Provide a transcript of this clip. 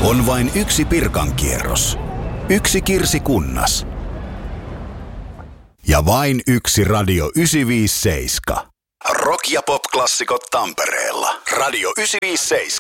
On vain yksi Pirkankierros, yksi Kirsikunnas ja vain yksi Radio 957. Rock- ja pop-klassikot Tampereella. Radio 957.